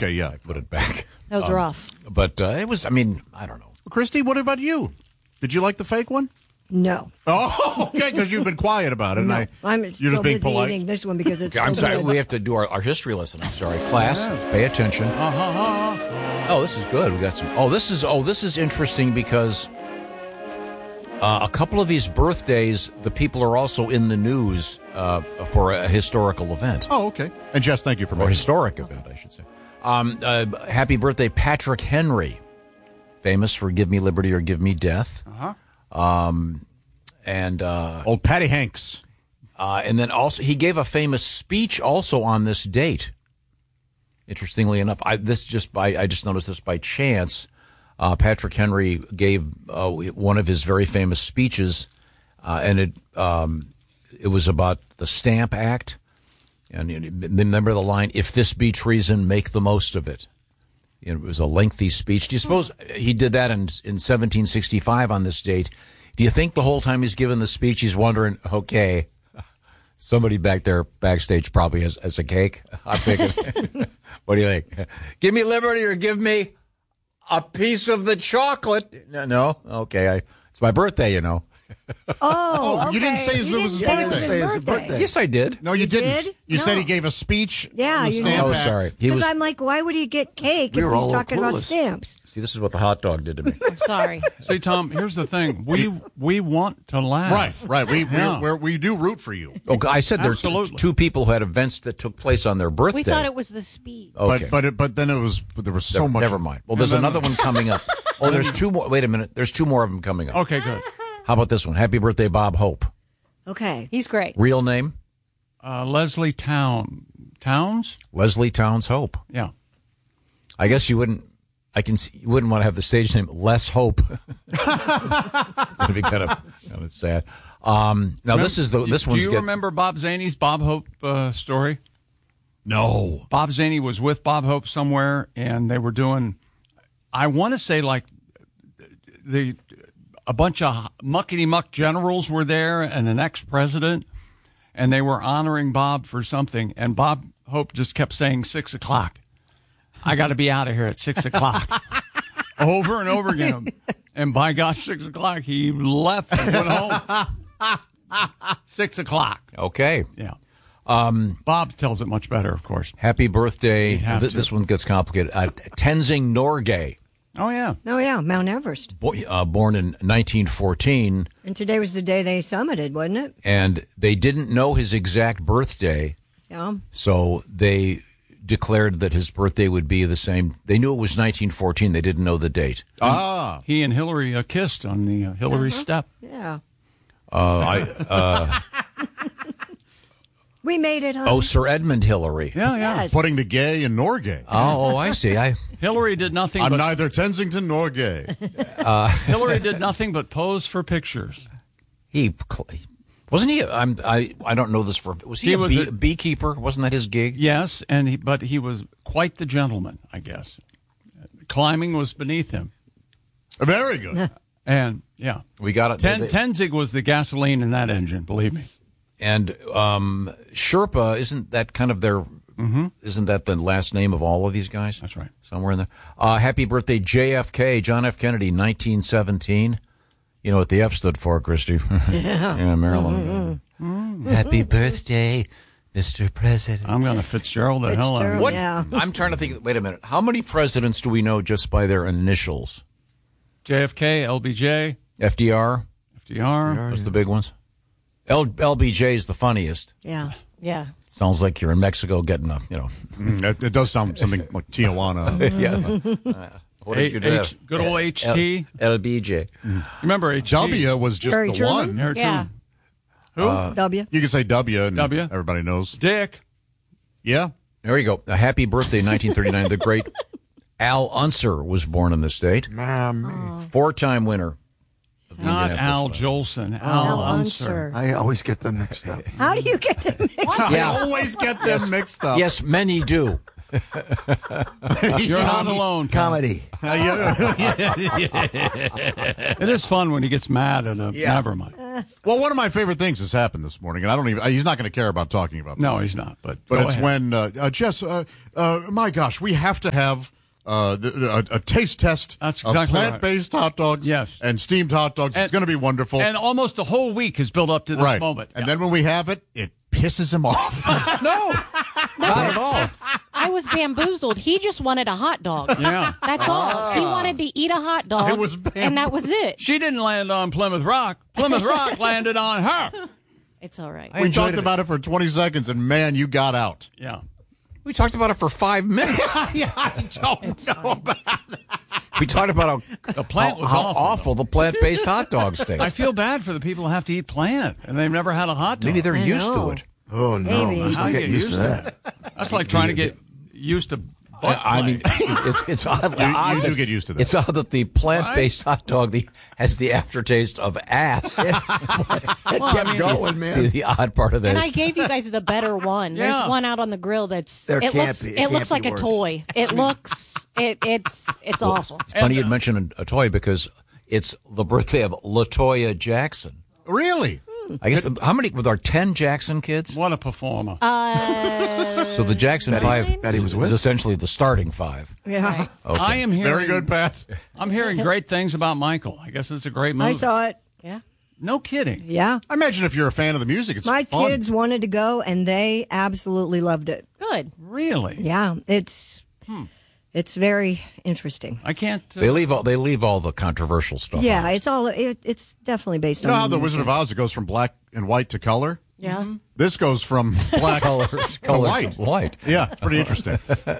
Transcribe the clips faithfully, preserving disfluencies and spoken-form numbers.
Okay, yeah. I put it back. That was Um, rough. But uh, it was, I mean, I don't know. Christy, what about you? Did you like the fake one? No. Oh, okay, because you've been quiet about it. No, and I, I'm you're still just being busy polite. eating this one because it's I'm so sorry, good. we have to do our, our history lesson. I'm sorry. Class, pay attention. Oh, this is good. We got some. Oh, this is oh, this is interesting because uh, a couple of these birthdays, the people are also in the news uh, for a historical event. Oh, okay. And Jess, thank you for Or making historic event, I should say. Um, uh, happy birthday, Patrick Henry, famous for "Give Me Liberty or Give Me Death." Uh-huh. Um, and uh, old Patty Hanks. Uh, and then also he gave a famous speech also on this date. Interestingly enough, I this just by I just noticed this by chance. Uh, Patrick Henry gave uh, one of his very famous speeches, uh, and it um, it was about the Stamp Act. And you know, remember the line, "If this be treason, make the most of it." You know, it was a lengthy speech. Do you suppose he did that in in seventeen sixty-five on this date? Do you think the whole time he's giving the speech, he's wondering, okay, somebody back there backstage probably has, has a cake? I'm thinking, what do you think? Give me liberty or give me a piece of the chocolate? No, no? Okay, I, it's my birthday, you know. Oh, you didn't okay. say it You was his didn't birthday. say it was his birthday. Yes, I did. No, you, You didn't. did? You No. said he gave a speech. Yeah, on the you Stamp Oh, Act. sorry. He Because was. I'm like, why would he get cake We if were all he's a talking little about clueless. stamps? See, this is what the hot dog did to me. I'm sorry. See, Tom, here's the thing. We we want to laugh. Right, right. We Yeah. we we're, we do root for you. Oh, I said there are t- Absolutely. two people who had events that took place on their birthday. We thought it was the speed. Okay. But but it, but then it was but there was so never, much. Never mind. Well, there's And then- another one coming up. Oh, there's two more. Wait a minute. There's two more of them coming up. Okay, good. How about this one? Happy birthday, Bob Hope. Okay. He's great. Real name? Uh, Leslie Town Towns. Leslie Towns Hope. Yeah. I guess you wouldn't. I can. See, you wouldn't want to have the stage name Les Hope. It'd be kind of kind of sad. Um, now this is the this Do one's you get, remember Bob Zaney's Bob Hope uh, story? No. Bob Zaney was with Bob Hope somewhere, and they were doing, I want to say, like, the a bunch of muckety muck generals were there and an ex president, and they were honoring Bob for something, and Bob Hope just kept saying six o'clock. I got to be out of here at six o'clock, over and over again. And by gosh, six o'clock, he left and went home. Six o'clock. Okay. Yeah. Um, Bob tells it much better, of course. Happy birthday. have Th- to. this one gets complicated. Uh, Tenzing Norgay, Oh, yeah. Oh, yeah, Mount Everest. bo- uh, born in nineteen fourteen, And today was the day they summited, wasn't it? and they didn't know his exact birthday, Yeah. so they declared that his birthday would be the same. They knew it was nineteen fourteen. They didn't know the date. Ah. He and Hillary uh, kissed on the uh, Hillary step. Yeah. Uh, I, uh, We made it home. oh, Sir Edmund Hillary. Yeah, yeah. Yes. Putting the gay in nor gay. Oh, oh, I see. I Hillary did nothing I'm but neither Tensington nor gay. Hillary did nothing but pose for pictures. he cl- wasn't he. I'm. I. I don't know this for. Was he, He a, was bee, a- beekeeper? Wasn't that his gig? Yes, and he, but he was quite the gentleman, I guess. Climbing was beneath him. Very good. And, yeah. We got it. Ten, They- Tenzing was the gasoline in that engine, believe me. And um, Sherpa, isn't that kind of their? Isn't that the last name of all of these guys? That's right. Somewhere in there. Uh, happy birthday, J F K, John F. Kennedy, nineteen seventeen. You know what the F stood for, Christy? Yeah, yeah, Maryland. Happy birthday, Mister President. I'm going to Fitzgerald the hell out of Fitzgerald. it. What? Yeah. I'm trying to think. Wait a minute. How many presidents do we know just by their initials? J F K, L B J, F D R. F D R. What's the big ones? L- LBJ is the funniest. Yeah. Yeah. Sounds like you're in Mexico getting a, you know. Mm, it, it does sound something like Tijuana. yeah. Uh, what did you do? H- good old H T. L- LBJ. Remember H T? W was just Harry the Truman? one. Harry Yeah. Truman. Who? W. You can say W and W. everybody knows. Dick. Yeah. There you go. A happy birthday, nineteen thirty-nine. The great Al Unser was born in this state. Four-time winner. of the Not Indianapolis Al five. Jolson. Al, Al Unser. Unser. I always get them mixed up. How do you get them mixed up? I always get them mixed up. Yes, many do. You're not alone. Tom. Comedy. It is fun when he gets mad at a. Never mind. Well, one of my favorite things has happened this morning, and I don't even. He's not going to care about talking about this. No, he's not. But But go it's ahead. when uh, uh, Jess. Uh, uh, my gosh, we have to have. Uh, the, a, a taste test That's of exactly right. plant-based hot dogs Yes. and steamed hot dogs. And- it's going to be wonderful. And almost a whole week has built up to this right. moment. And Yeah. then when we have it, it pisses him off. No, not at all. I was bamboozled. He just wanted a hot dog. Yeah. That's all. He wanted to eat a hot dog, I was bamboozled. and that was it. She didn't land on Plymouth Rock. Plymouth Rock landed on her. It's all right. I we enjoyed talked it. about it for twenty seconds, and man, you got out. Yeah. We talked about it for five minutes. yeah, I don't know about We talked about how, The plant how, was how awful, awful the plant-based hot dogs taste. I feel bad for the people who have to eat plant, and they've never had a hot dog. Maybe they're I used know. to it. Oh, no. Maybe. Let's How not you get used to that. That's like trying to get used to butt I I mean, play. it's, it's, it's odd. You- you odd do that- get used to that. It's odd that the plant-based hot dog the, has the aftertaste of ass. It kept going, See, man. the odd part of that And is I gave you guys the better one. Yeah. There's one out on the grill that's There it can't looks be. It it, can't looks be like a worse. toy. It looks it it's it's awful. it's funny And, you'd uh, mention a, a toy because it's the birthday of LaToya Jackson. Really? I guess how many with our ten Jackson kids? What a performer. Uh, So the Jackson Betty- Five Betty is, was is with? essentially the starting five. Yeah. Okay. I am hearing Very good, Pat. I'm hearing great things about Michael. I guess it's a great movie. I saw it. yeah. No kidding. Yeah. I imagine if you're a fan of the music, it's My fun. kids wanted to go, and they absolutely loved it. Good. Really? Yeah, it's it's very interesting. I can't. Uh, They leave all they leave all the controversial stuff. Yeah, out. it's all it, it's definitely based You know on how the Wizard of Oz it goes from black and white to color? Yeah. This goes from black to white. White. Yeah, it's pretty interesting.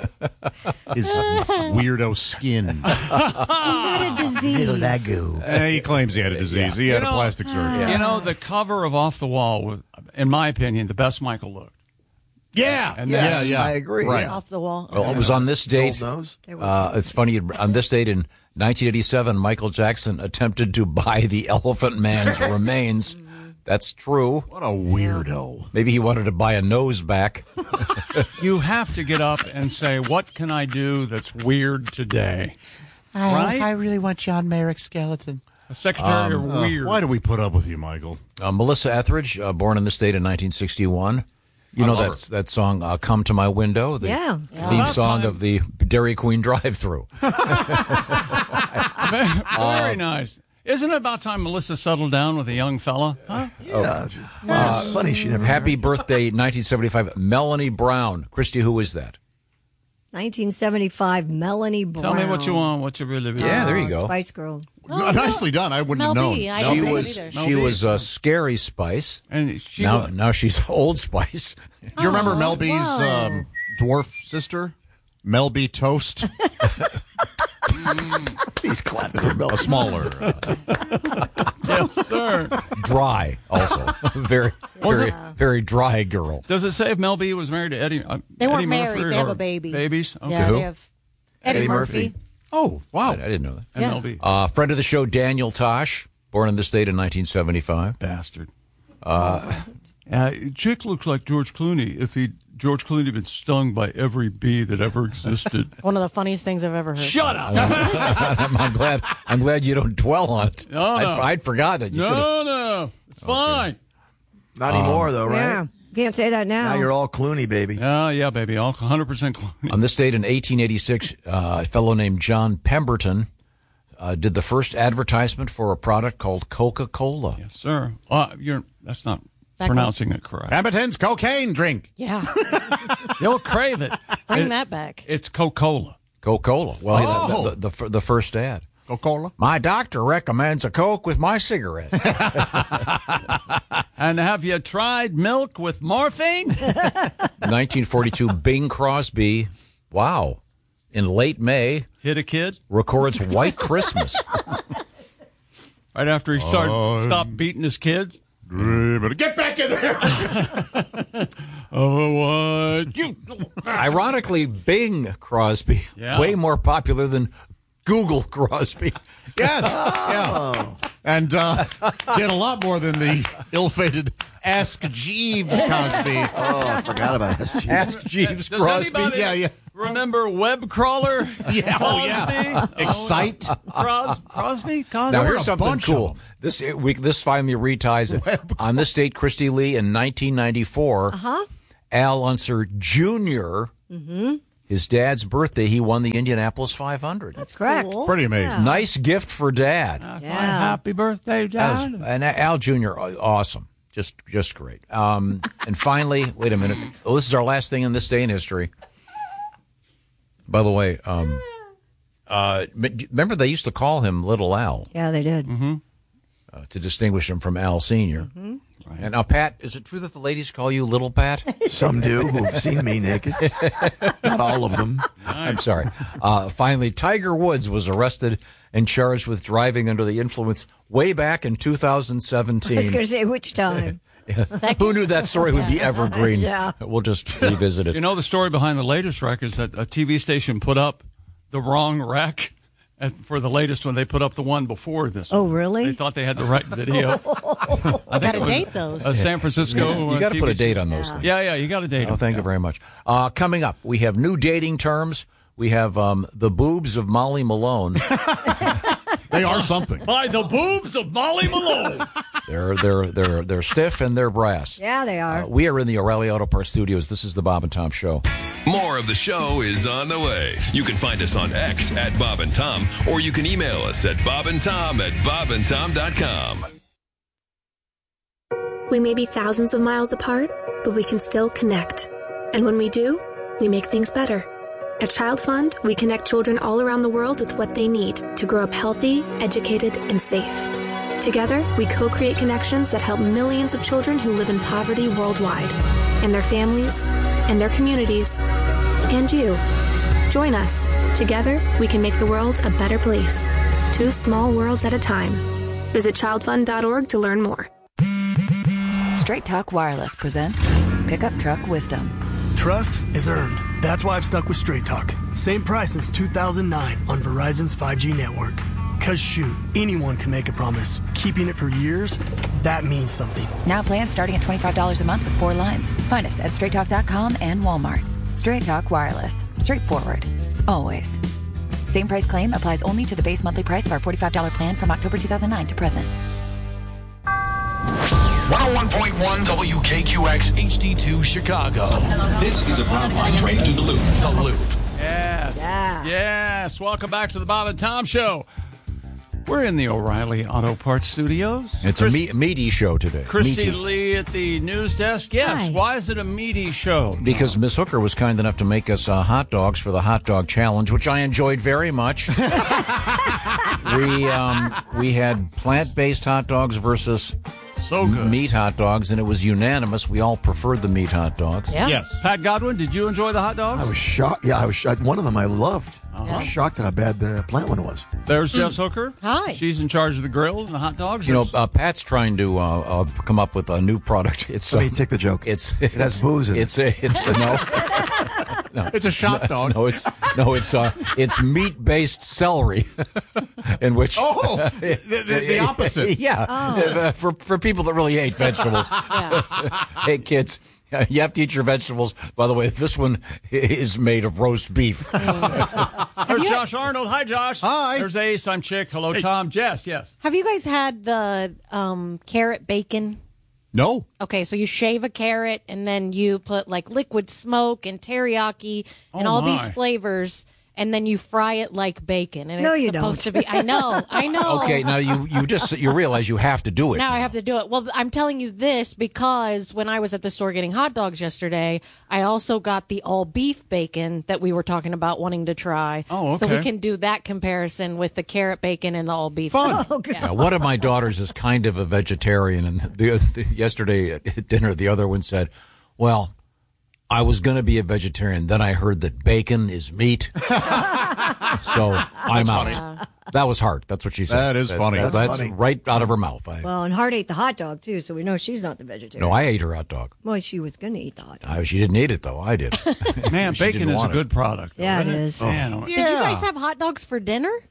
His weirdo skin. What a disease. Lagu. Eh, he claims he had a disease. He had You a know- plastic surgery. You know, the cover of Off the Wall was, in my opinion, the best Michael looked. Yeah, And yeah, Yes, yeah. I agree, Right. yeah. Off the wall. Well, it was on this date. Old nose. Uh, it's funny. On this date in nineteen eighty-seven, Michael Jackson attempted to buy the Elephant Man's remains. That's true. What a weirdo. Maybe he wanted to buy a nose back. You have to get up and say, "What can I do that's weird today?" Right? really want John Merrick's skeleton. A secretary Um, are weird. Why do we put up with you, Michael? Uh, Melissa Etheridge, uh, born in this state in nineteen sixty-one. You I know love that that song, uh, "Come to My Window," the Yeah. theme About song time. of the Dairy Queen drive-through. Very nice. Isn't it about time Melissa settled down with a young fella? Huh? Yeah. Uh, funny she never. Happy birthday, nineteen seventy-five, Melanie Brown. Christy, who is that? nineteen seventy-five Melanie Brown. Tell me what you want. What you really want. Yeah, there you Oh, go. Spice Girl. Nicely done. I wouldn't Mel have known. B. I She don't know was either. Mel she B. was uh, Scary Spice. And she Now looked- now she's Old Spice. Do you remember Mel B's wow. um, dwarf sister? Mel B Toast? He's clapping for Mel. A smaller. Uh, yes, sir. Dry, also. very, very, very dry girl. Does it say if Mel B was married to Eddie? Uh, They weren't Eddie married. Murphy They have or a baby. Babies. Okay. Yeah, who? they have Eddie, Eddie Murphy. Murphy. oh, I, wow. I didn't know that. And Yeah. Mel B. Uh, friend of the show, Daniel Tosh, born in the state in nineteen seventy-five. Bastard. Uh, uh, Chick looks like George Clooney if he George Clooney been stung by every bee that ever existed. One of the funniest things I've ever heard. Shut up! I'm, I'm glad. I'm glad you don't dwell on it. No, I'd, no. I'd forgotten it. You could've- No, no, it's fine. Not anymore, though, right? Yeah. Can't say that now. Now you're all Clooney, baby. Yeah, yeah, baby, all one hundred percent Clooney. On this date in eighteen eighty-six, uh, a fellow named John Pemberton uh, did the first advertisement for a product called Coca-Cola. Yes, sir. Uh, you're that's not Back pronouncing it correct. Pemberton's cocaine drink. Yeah, They'll crave it. bring It- that back. It's Coca-Cola. Coca-Cola. Well, Oh. the, the, the, the first ad. Coca-Cola? My doctor recommends a Coke with my cigarette. And have you tried milk with morphine? nineteen forty-two, Bing Crosby, wow, in late May, Hit a kid records White Christmas. right after he started stopped beating his kids. But get back in there. Oh, what you? Ironically, Bing Crosby, Yeah. way more popular than Google Crosby. Yes. Yeah. and uh, did a lot more than the ill-fated Ask Jeeves Cosby. Oh, I forgot about that. Ask Jeeves Does Crosby. anybody Yeah, yeah. remember Web Crawler? Yeah, oh yeah. Crosby? Excite. Cros- Crosby? Cosby? Now There were here's a something bunch of cool. them. This we this finally reties it. On this date, Christy Lee in nineteen ninety-four. Huh? Al Unser Junior Mm-hmm. His dad's birthday, he won the Indianapolis five hundred. That's correct. cool. Pretty amazing. Nice gift for Dad. Fine. Yeah. Happy birthday, That Dad. was- and Al Junior, uh, awesome. Just just great. Um, and finally, wait a minute. Oh, this is our last thing in this day in history. By the way, um, uh, remember they used to call him Little Al Yeah, they did. Mm-hmm. uh, to distinguish him from Al Senior Mm-hmm. Right. And now, Pat, is it true that the ladies call you Little Pat? Some do who've seen me naked. Not all of them. I'm sorry. Uh, finally, Tiger Woods was arrested and charged with driving under the influence way back in two thousand seventeen. I was going to say, which time? Who knew that story would be evergreen? Yeah. We'll just revisit it. You know the story behind the latest wreck is that a T V station put up the wrong wreck. And for the latest one, they put up the one before this. Oh, one. really? They thought they had the right video. I think Gotta it was date those. A San Francisco. You got to uh, put a T V date on those things. Yeah, yeah, you got to date. Oh, them. thank you very much. Uh, coming up, we have new dating terms. We have um, the boobs of Molly Malone. They are something. By the boobs of Molly Malone. They're they're they're they're stiff and they're brass. Yeah, they are. Uh, we are in the O'Reilly Auto Parts studios. This is the Bob and Tom Show. More of the show is on the way. You can find us on X at Bob and Tom, or you can email us at bob and tom at bob and tom dot com. We may be thousands of miles apart, but we can still connect. And when we do, we make things better. At Child Fund, we connect children all around the world with what they need to grow up healthy, educated, and safe. Together, we co-create connections that help millions of children who live in poverty worldwide, and their families, and their communities, and you. Join us. Together, we can make the world a better place. Two small worlds at a time. Visit child fund dot org to learn more. Straight Talk Wireless presents Pickup Truck Wisdom. Trust is earned. That's why I've stuck with Straight Talk. Same price since two thousand nine on Verizon's five G network. Cause shoot, anyone can make a promise. Keeping it for years, that means something. Now plans starting at twenty-five dollars a month with four lines. Find us at straight talk dot com and Walmart. Straight Talk Wireless. Straightforward. Always. Same price claim applies only to the base monthly price of our forty-five dollars plan from October two thousand nine to present. one oh one point one W K Q X H D two Chicago. This is a brown line train to the Loop. The Loop. Yes. Yeah. Yes. Welcome back to the Bob and Tom Show. We're in the O'Reilly Auto Parts studios. It's Chris- a me- meaty show today. Christy Meaty. Lee at the news desk. Yes. Hi. Why is it a meaty show? Because Miss Hooker was kind enough to make us uh, hot dogs for the hot dog challenge, which I enjoyed very much. we um, we had plant-based hot dogs versus So good. meat hot dogs, and it was unanimous. We all preferred the meat hot dogs. Yeah. Yes. Pat Godwin, did you enjoy the hot dogs? I was shocked. Yeah, I was shocked. One of them I loved. I was shocked at how bad the plant one was. There's Jess Hooker. Hi. She's in charge of the grill and the hot dogs. You know, There's- uh, Pat's trying to uh, uh, come up with a new product. It's Let uh, me take the joke. It's It has booze in it. It's a, it's no. No, It's a shot dog. no, it's no, it's uh, it's meat-based celery, in which Oh, the, the, the opposite. yeah, uh, for for people that really hate vegetables. Hey, kids, you have to eat your vegetables. By the way, this one is made of roast beef. There's Josh Arnold. Hi, Josh. Hi. There's Ace. I'm Chick. Hello, Tom. Jess. Yes. Have you guys had the um, carrot bacon? No. Okay, so you shave a carrot and then you put like liquid smoke and teriyaki and Oh, all my. these flavors, and then you fry it like bacon. And No, it's you supposed don't. to be. I know, I know. Okay, now you you just you realize you have to do it. Now I have to do it. Well, I'm telling you this because when I was at the store getting hot dogs yesterday, I also got the all beef bacon that we were talking about wanting to try. Oh, So we okay. can do that comparison with the carrot bacon and the all beef. Fun. Yeah, one of my daughters is kind of a vegetarian, and the, the, yesterday at dinner, the other one said, "Well, I was going to be a vegetarian. Then I heard that bacon is meat, so I'm out." That was hard. That's what she said. That is funny. That- That's that's funny. right out of her mouth. I, Well, and Hart ate the hot dog, too, so we know she's not the vegetarian. no, I ate her hot dog. Well, she was going to eat the hot dog. I, she didn't eat it though. I did. Man, She bacon didn't is a want it. good product. though, Yeah, it isn't is. Man, oh, Did you guys have hot dogs for dinner?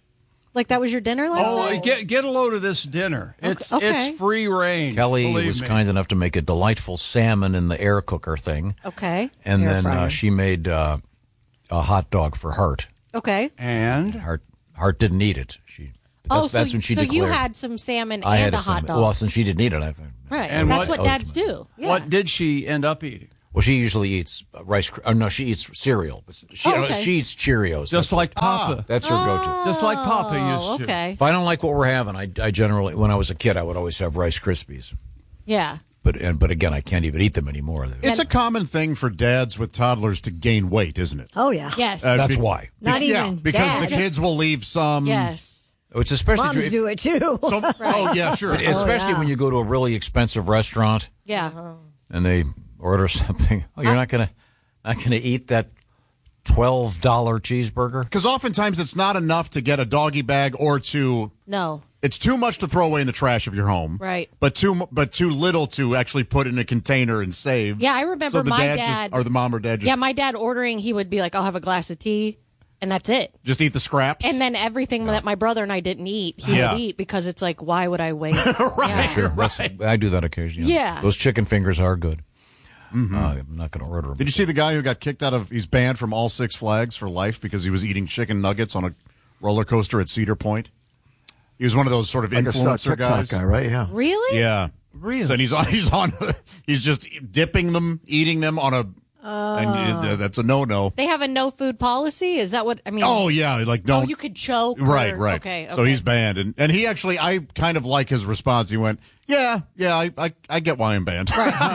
Like that was your dinner last Oh, night? get get a load of this dinner. It's okay. it's free range. Kelly believe was me. kind enough to make a delightful salmon in the air cooker thing. Okay. And Air then uh, fryer. she made uh, a hot dog for Hart. Okay. And Hart Hart didn't eat it. She Oh, that's, so, that's when she so declared. you had some salmon I and had a, a hot salmon. dog. Well, since she didn't eat it, I think. Right. And That's what- what, dads do. Yeah. What did she end up eating? Well, she usually eats uh, rice. Cr- oh, no, she eats cereal. She, Oh, okay. she eats Cheerios. Just That's, like Papa. that's her go-to. Just like Papa used to. Oh, okay. If I don't like what we're having, I, I generally, when I was a kid, I would always have Rice Krispies. Yeah. But and but again, I can't even eat them anymore. It's a common thing for dads with toddlers to gain weight, isn't it? Oh, yeah. Yes. Uh, That's be- why. Not yeah, even because the dads. kids will leave some. yes. It's especially Moms true, do it, too. So, Oh yeah, sure. but especially yeah. when you go to a really expensive restaurant Yeah. and they order something. Oh, you're not gonna not gonna eat that twelve dollar cheeseburger. Because oftentimes it's not enough to get a doggy bag or to. No. It's too much to throw away in the trash of your home, Right. But too, mu- but too little to actually put in a container and save. Yeah, I remember so the my dad, dad- just, or the mom or dad just, Yeah, my dad ordering, he would be like, I'll have a glass of tea, and that's it. just eat the scraps. And then everything that my brother and I didn't eat, he Yeah. would eat because it's like, why would I waste? Yeah. Sure, that's, I do that occasionally. Yeah. Those chicken fingers are good. Uh, I'm not going to order them. Did you see the guy who got kicked out of? He's banned from all Six Flags for life because he was eating chicken nuggets on a roller coaster at Cedar Point. He was one of those sort of Like a influencer TikTok guys. guy, right? Yeah. Really? Yeah, really. So he's on. He's on. He's just dipping them, eating them on a. and uh, that's a no-no. They have a no food policy? Is that what, I mean? Oh yeah, like Oh, don't. you could choke? Right, or- right. Okay, okay. So he's banned, and and he actually, I kind of like his response. He went, "Yeah, yeah, I I, I get why I'm banned."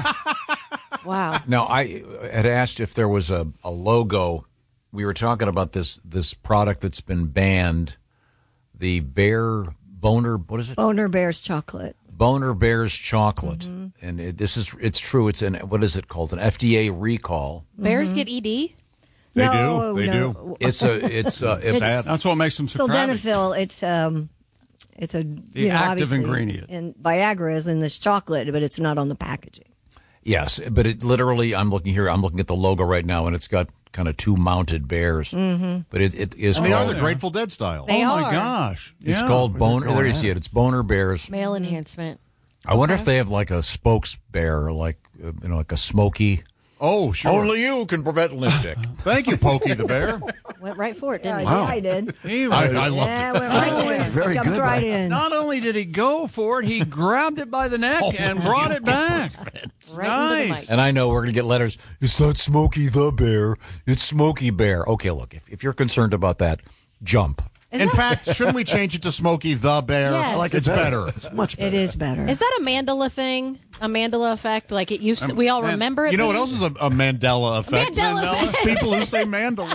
Wow. Now, I had asked if there was a, a logo. We were talking about this this product that's been banned, the Bear Boner. What is it? Boner Bears chocolate. Boner Bears chocolate, Mm-hmm. and it, this is it's true. It's an what is it called? An F D A recall. Bears get E D? They No, do. They no. do. It's a it's a, it's It's- That's what makes them so crabby. Sildenafil, it's um, it's a you know, active obviously, ingredient. And Viagra is in this chocolate, but it's not on the packaging. yes, but it literally. I'm looking here. I'm looking at the logo right now, and it's got kind of two mounted bears. Mm-hmm. But it, it is. And they are called, the Grateful Dead style. They oh, my are. gosh. It's Yeah. called Boner. going There you at see it. It's Boner Bears. Male enhancement. I wonder if they have like a spokes bear, like uh, you know, like a smoky. Oh, sure. Only you can prevent lipstick. Thank you, Pokey the Bear. Went right for it, didn't he? Yeah, I did. He I, was- I loved Yeah, it. went right there. Very Jumped good, right Brian. in. Not only did he go for it, he grabbed it by the neck Oh, and brought it back. Right into the Nice. mic. And I know we're going to get letters. It's not Smokey the Bear. It's Smokey Bear. Okay, look, if, if you're concerned about that, jump. In fact, shouldn't we change it to Smokey the Bear? Yes. I like it's better. It's much better. It is better. Is that a Mandela thing? A Mandela effect? Like it used to, we all Man- remember it. You know what being- else is a, a Mandela effect? Mandela effect. People who say Mandela.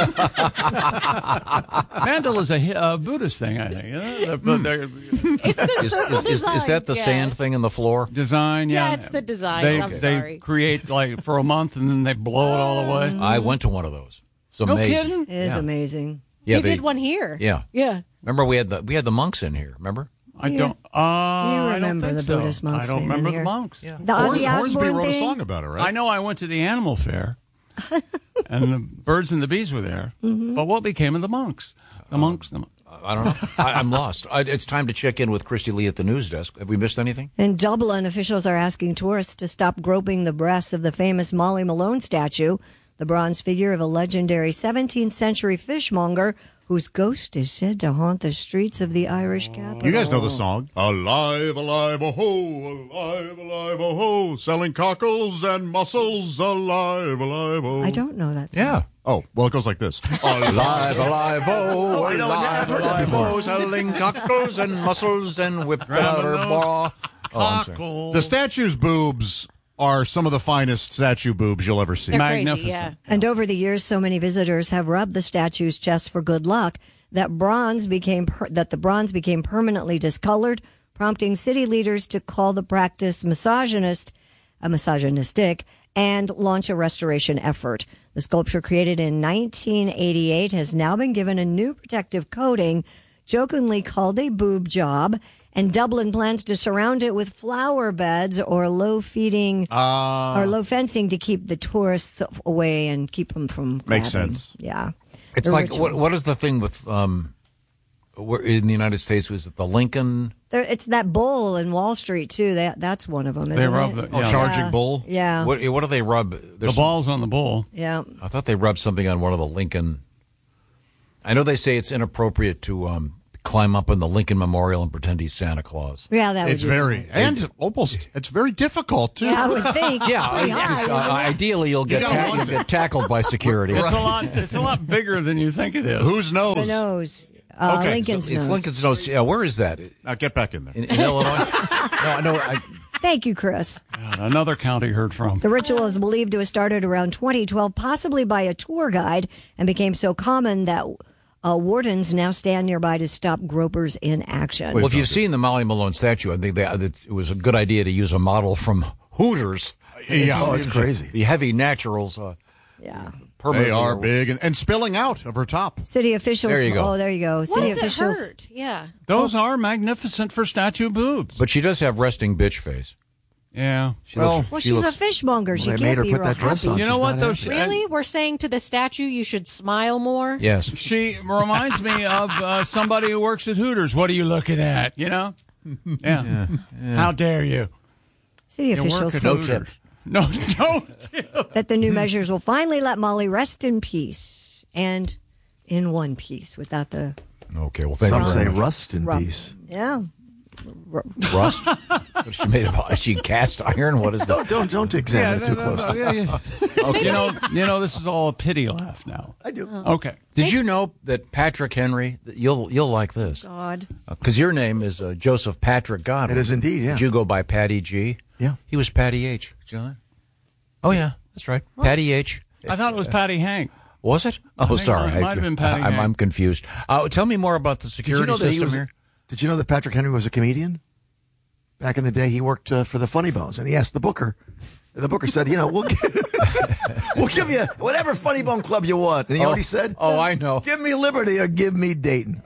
Mandala is a, hi- a Buddhist thing, I think. Yeah, but they're- It's the Is, circle is, is, is that the designs, yeah. sand thing in the floor? design, yeah. Yeah, it's the designs. They, I'm they sorry. create like for a month and then they blow it all away. I went to one of those. It's No amazing. kidding? It is Yeah. amazing. Yeah, we they- did one here. Yeah. Yeah. Remember we had the we had the monks in here. Remember? I Yeah. don't. Uh, I remember don't think the so. Buddhist monks I don't being remember here. the monks. The Horns, Ozzy Hornsby Osbourne wrote a thing? song about it, right? I know I went to the animal fair, and the birds and the bees were there. Mm-hmm. But what became of the monks? The monks. The, mon- I don't know. I, I'm lost. I, it's time to check in with Christy Lee at the news desk. Have we missed anything? In Dublin, officials are asking tourists to stop groping the breasts of the famous Molly Malone statue, the bronze figure of a legendary seventeenth century fishmonger whose ghost is said to haunt the streets of the Irish capital. You guys know the song. Alive, alive, oh ho, alive, alive, oh ho, selling cockles and mussels, alive, alive, oh. I don't know that song. Yeah. Oh, well, it goes like this. Alive, alive, oh, I know, alive, I've heard that alive, before. oh, selling cockles and mussels and whipped out her bra. Oh, I'm sorry. The statue's boobs are some of the finest statue boobs you'll ever see. They're Magnificent. crazy, yeah. And over the years, so many visitors have rubbed the statue's chest for good luck that bronze became per- that the bronze became permanently discolored, prompting city leaders to call the practice misogynist, uh, misogynistic, and launch a restoration effort. The sculpture, created in nineteen eighty-eight, has now been given a new protective coating, jokingly called a boob job. And Dublin plans to surround it with flower beds or low feeding Uh, or low fencing to keep the tourists away and keep them from Makes grabbing. sense. Yeah. It's The like ritual. what? What is the thing with um, where in the United States, was it the Lincoln? There, it's that bull in Wall Street too. That that's one of them. Isn't They rub it? the Oh, yeah. charging Yeah. bull. Yeah. What, what do they rub? the There's some- balls on the bull. Yeah. I thought they rubbed something on one of the Lincoln. I know they say it's inappropriate to um, climb up in the Lincoln Memorial and pretend he's Santa Claus. Yeah, that It's would be very and almost it's very difficult too. Yeah, I would think. Yeah, It's pretty I- high, uh, isn't it? ideally you'll get You don't ta- want you'll get tackled by security. It's a lot. It's a lot bigger than you think it is. Whose knows? The nose. Uh, Okay, Lincoln's It's nose. Lincoln's nose. Yeah, where is that? Now get back in there. In, in Illinois? No, I know. I, Thank you, Chris. God, another county heard from. The ritual is believed to have started around twenty twelve, possibly by a tour guide, and became so common that uh, wardens now stand nearby to stop gropers in action. well, if you've seen the Molly Malone statue, I think they, it was a good idea to use a model from Hooters. Yeah, Oh, it's crazy. The heavy naturals. Uh, Yeah. permanently- they are big and, and spilling out of her top. City officials. There you go. Oh, there you go. What City does it officials. hurt? Yeah. Those are magnificent for statue boobs. But she does have resting bitch face. Yeah. She Well- looks, Well, she she's looks, a fishmonger. She Well, they can't made her be put real that dress happy. on. You know She's what, not though? happy. She- Really? We're saying to the statue you should smile more? Yes. She reminds me of uh, somebody who works at Hooters. What are you looking at? You know? Yeah. How dare you? City You work officials at hope Hooters. No, don't. that the new measures will finally let Molly rest in peace and in one piece without the Okay, well, thank Some you say very much. rust in Ru- peace. yeah. Rust? What is she made of? Is she cast iron? What is Don't that? don't don't examine it too closely. Okay. You know, you know, this is all a pity laugh now. I do. Okay. Did you know that Patrick Henry, that you'll you'll like this, God. because your name is uh, Joseph Patrick Godwin. It is indeed, yeah. Did you go by Patty G? Yeah. He was Patty H. Did you know that? Oh, yeah, that's right. Patty H. I thought it was Patty Hank. Was it? Oh, think sorry. it might have been Patty I, I'm, Hank. I'm confused. Uh, tell me more about the Did security you know that he system was? here. Did you know that Patrick Henry was a comedian? Back in the day, he worked uh, for the Funny Bones, and he asked the booker. And the booker said, "You know, we'll give, we'll give you whatever Funny Bone club you want." And you know Oh, what he said? oh, I know. Give me Liberty or give me Dayton.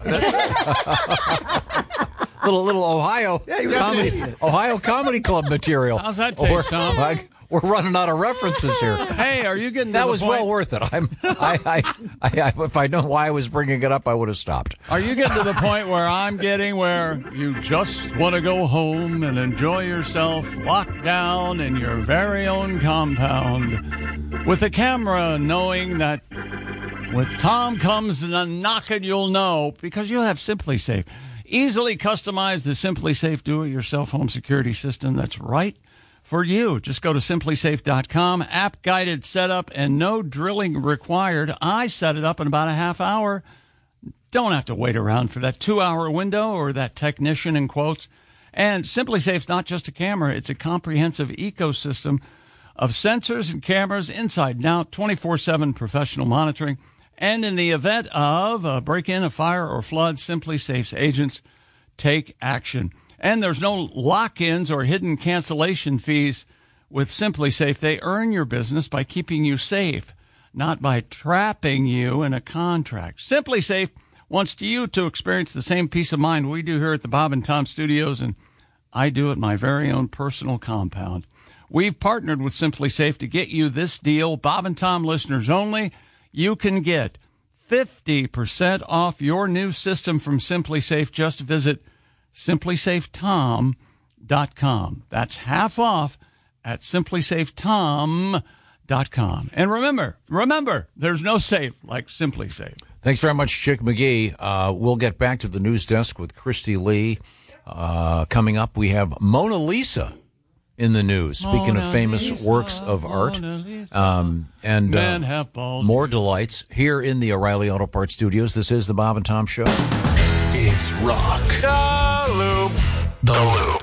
Little little Ohio Yeah, he was an comedy idiot. Ohio Comedy Club material. How's that taste, we're, Tom? I- we're running out of references here. Hey, are you getting to That the was point? well worth it. I'm, I, I, I, I, if I'd known why I was bringing it up, I would have stopped. Are you getting to the point where I'm getting where you just want to go home and enjoy yourself locked down in your very own compound with a camera, knowing that when Tom comes and a knocking, you'll know because you'll have Simply Safe. Easily customize the Simply Safe do-it-yourself home security system that's right for you. Just go to simply safe dot com, app-guided setup, and no drilling required. I set it up in about a half hour. Don't have to wait around for that two-hour window or that technician in quotes. And Simply Safe's not just a camera. It's a comprehensive ecosystem of sensors and cameras inside and out, twenty-four seven professional monitoring. And in the event of a break-in, a fire, or flood, Simply Safe's agents take action. And there's no lock-ins or hidden cancellation fees with Simply Safe. They earn your business by keeping you safe, not by trapping you in a contract. Simply Safe wants you to experience the same peace of mind we do here at the Bob and Tom Studios, and I do at my very own personal compound. We've partnered with Simply Safe to get you this deal. Bob and Tom listeners only. You can get fifty percent off your new system from Simply Safe. Just visit simply safe tom dot com. That's half off at simply safe tom dot com. And remember, remember, there's no safe like Simply Safe. Thanks very much, Chick McGee. Uh, we'll get back to the news desk with Christy Lee. Uh, coming up, we have Mona Lisa in the news. Speaking Mona of famous Lisa, works of art, Mona Lisa. um, and Men uh, have balls. more delights here in the O'Reilly Auto Parts Studios. This is the Bob and Tom Show. It's rock. The Loop. The Loop.